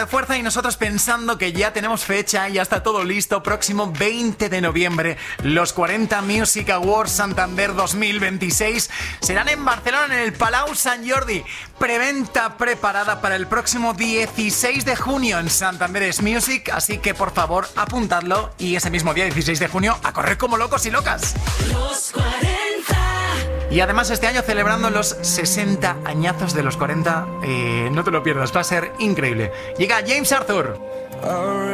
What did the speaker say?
Fuerza y nosotros pensando que ya tenemos fecha y ya está todo listo. Próximo 20 de noviembre, los 40 Music Awards Santander 2026 serán en Barcelona, en el Palau Sant Jordi. Preventa preparada para el próximo 16 de junio en Santander's Music, así que por favor apuntadlo y ese mismo día 16 de junio a correr como locos y locas. Los 40. Y además este año celebrando los 60 añazos de los 40, no te lo pierdas, va a ser increíble. Llega James Arthur.